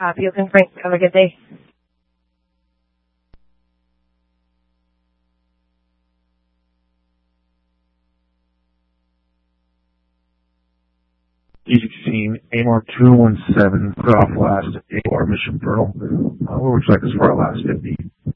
Copy. Okay, Frank. Have a good day. Easy scene, AMR 217, put off last AOR Mission Pearl. What would you like as for our last 50?